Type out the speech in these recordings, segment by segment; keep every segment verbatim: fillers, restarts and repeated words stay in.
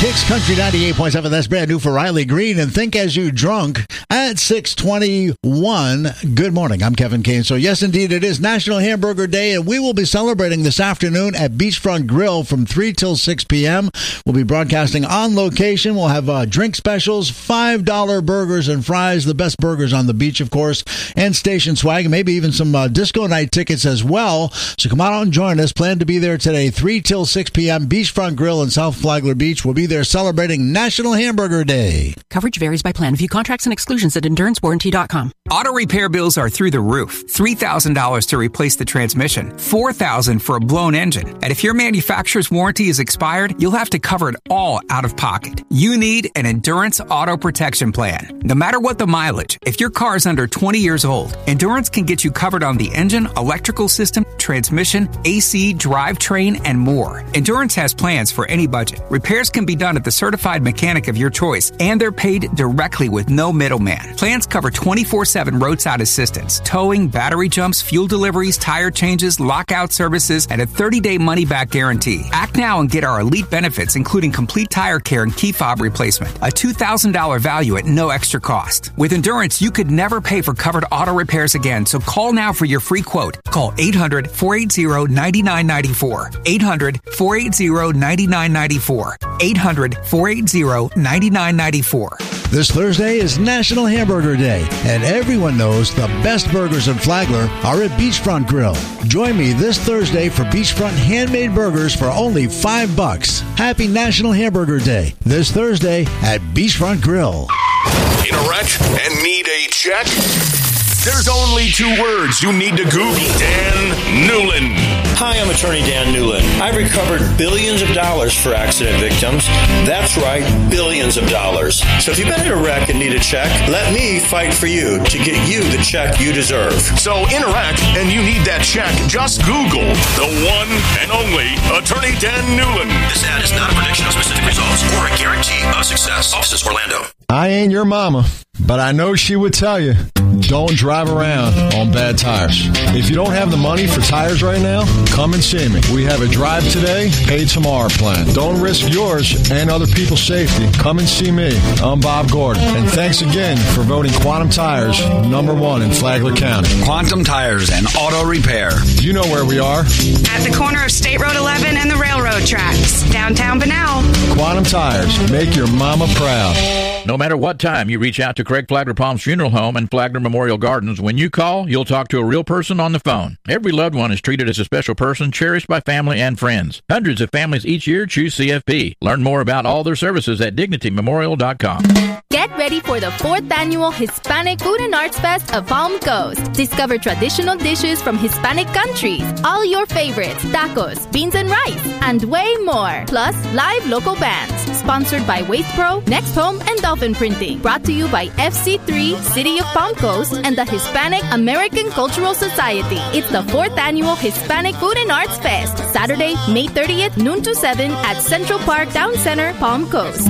Kicks Country ninety-eight point seven. That's brand new for Riley Green and Think As You Drunk at six twenty-one. Good morning. I'm Kevin Kane. So, yes, indeed, it is National Hamburger Day, and we will be celebrating this afternoon at Beachfront Grill from three till six p.m. We'll be broadcasting on location. We'll have uh, drink specials, five dollar burgers and fries, the best burgers on the beach, of course, and station swag, and maybe even some uh, disco night tickets as well. So come on out and join us. Plan to be there today, three till six p.m. Beachfront Grill in South Flagler Beach. We'll be there celebrating National Hamburger Day. Coverage varies by plan. View contracts and exclusions at endurance warranty dot com. Auto repair bills are through the roof. three thousand dollars to replace the transmission, four thousand dollars for a blown engine. And if your manufacturer's warranty is expired, you'll have to cover it all out of pocket. You need an Endurance Auto Protection Plan. No matter what the mileage, if your car is under twenty years old, Endurance can get you covered on the engine, electrical system, transmission, A C, drivetrain, and more. Endurance has plans for any budget. Repairs can be done at the certified mechanic of your choice, and they're paid directly with no middleman. Plans cover twenty-four seven roadside assistance, towing, battery jumps, fuel deliveries, tire changes, lockout services, and a thirty-day money-back guarantee. Act now and get our elite benefits, including complete tire care and key fob replacement, a two thousand dollars value at no extra cost. With Endurance, you could never pay for covered auto repairs again, so call now for your free quote. Call eight hundred, four eight zero, nine nine nine four. eight hundred, four eight zero, nine nine nine four. eight hundred, four eight zero, nine nine nine four. This Thursday is National Hamburger Day, and everyone knows the best burgers in Flagler are at Beachfront Grill. Join me this Thursday for Beachfront handmade burgers for only five bucks. Happy National Hamburger Day this Thursday at Beachfront Grill. In a wreck and need a check? There's only two words you need to Google. Dan Newlin. Hi, I'm attorney Dan Newlin. I've recovered billions of dollars for accident victims. That's right, billions of dollars. So if you've been in a wreck and need a check, let me fight for you to get you the check you deserve. So in a wreck and you need that check, just Google the one and only attorney Dan Newlin. This ad is not a prediction of specific results or a guarantee of success. Offices Orlando. I ain't your mama, but I know she would tell you, don't drive around on bad tires. If you don't have the money for tires right now, come and see me. We have a drive today, pay tomorrow plan. Don't risk yours and other people's safety. Come and see me. I'm Bob Gordon. And thanks again for voting Quantum Tires number one in Flagler County. Quantum Tires and Auto Repair. You know where we are. At the corner of State Road eleven and the railroad tracks. Downtown Bunnell. Quantum Tires. Make your mama proud. No matter what time you reach out to Craig Flagler Palms Funeral Home and Flagler Memorial Gardens, when you call, you'll talk to a real person on the phone. Every loved one is treated as a special person, cherished by family and friends. Hundreds of families each year choose C F P. Learn more about all their services at dignity memorial dot com. Get ready for the fourth annual Hispanic Food and Arts Fest of Palm Coast. Discover traditional dishes from Hispanic countries, all your favorites, tacos, beans and rice, and way more. Plus, live local bands. Sponsored by Waste Pro, Next Home, and Dolphin Printing. Brought to you by F C three, City of Palm Coast, and the Hispanic American Cultural Society. It's the fourth annual Hispanic Food and Arts Fest. Saturday, May thirtieth, noon to seven at Central Park Town Center, Palm Coast.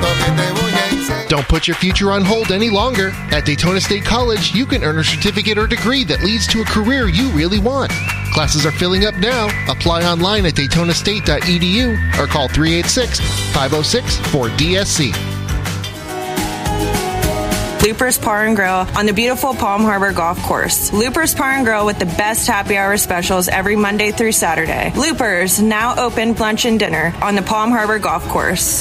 Don't put your future on hold any longer. At Daytona State College, you can earn a certificate or degree that leads to a career you really want. Classes are filling up now. Apply online at daytona state dot e d u or call three eight six, five oh six, four D S C. Loopers Bar and Grill on the beautiful Palm Harbor Golf Course. Loopers Bar and Grill with the best happy hour specials every Monday through Saturday. Loopers, now open lunch and dinner on the Palm Harbor Golf Course.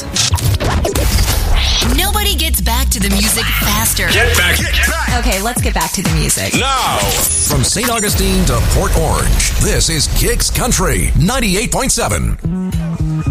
Nobody gets back to the music faster. Get back. Get back. Okay, let's get back to the music. Now. From Saint Augustine to Port Orange, this is Kicks Country ninety-eight point seven.